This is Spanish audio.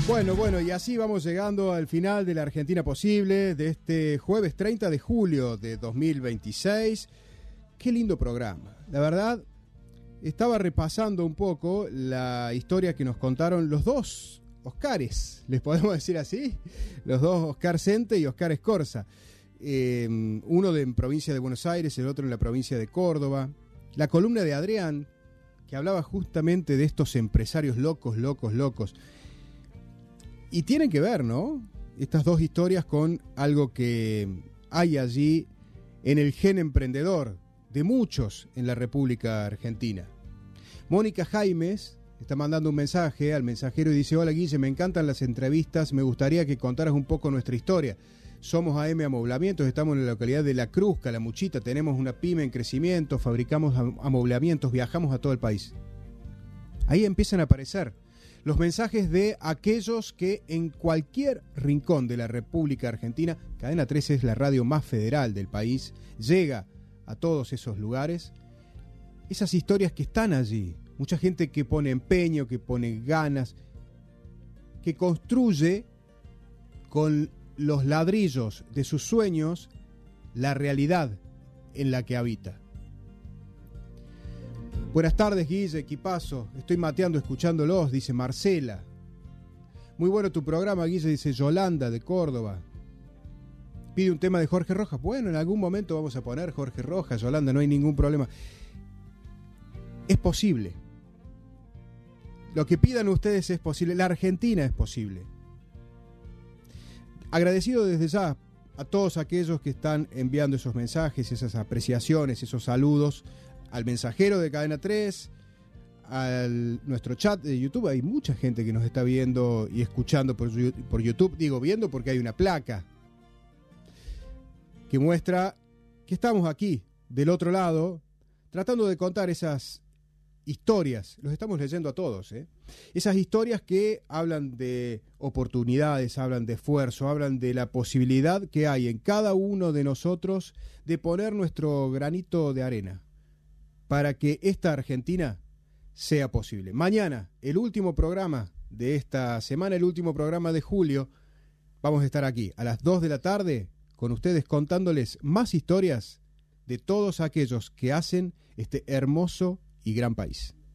Bueno, y así vamos llegando al final de la Argentina Posible de este jueves 30 de julio de 2026. Qué lindo programa. La verdad, estaba repasando un poco la historia que nos contaron los dos Oscares, ¿les podemos decir así? Los dos, Oscar Sente y Oscar Escorza. Uno en provincia de Buenos Aires, el otro en la provincia de Córdoba. La columna de Adrián, que hablaba justamente de estos empresarios locos. Y tienen que ver, ¿no? Estas dos historias con algo que hay allí en el gen emprendedor de muchos en la República Argentina. Mónica Jaimes está mandando un mensaje al mensajero y dice: hola Guille, me encantan las entrevistas, me gustaría que contaras un poco nuestra historia. Somos AM Amoblamientos, estamos en la localidad de La Cruz, Calamuchita, tenemos una pyme en crecimiento, fabricamos amoblamientos, viajamos a todo el país. Ahí empiezan a aparecer los mensajes de aquellos que en cualquier rincón de la República Argentina, Cadena 3 es la radio más federal del país, llega a todos esos lugares, esas historias que están allí, mucha gente que pone empeño, que pone ganas, que construye con los ladrillos de sus sueños la realidad en la que habita. Buenas tardes, Guille, equipazo. Estoy mateando escuchándolos, dice Marcela. Muy bueno tu programa, Guille, dice Yolanda de Córdoba. Pide un tema de Jorge Rojas. Bueno, en algún momento vamos a poner Jorge Rojas, Yolanda, no hay ningún problema. Es posible. Lo que pidan ustedes es posible. La Argentina es posible. Agradecido desde ya a todos aquellos que están enviando esos mensajes, esas apreciaciones, esos saludos, al mensajero de Cadena 3, nuestro chat de YouTube. Hay mucha gente que nos está viendo y escuchando por YouTube. Digo viendo porque hay una placa que muestra que estamos aquí, del otro lado, tratando de contar esas historias. Los estamos leyendo a todos, ¿eh? Esas historias que hablan de oportunidades, hablan de esfuerzo, hablan de la posibilidad que hay en cada uno de nosotros de poner nuestro granito de arena para que esta Argentina sea posible. Mañana, el último programa de esta semana, el último programa de julio, vamos a estar aquí a las 2 de la tarde con ustedes contándoles más historias de todos aquellos que hacen este hermoso y gran país.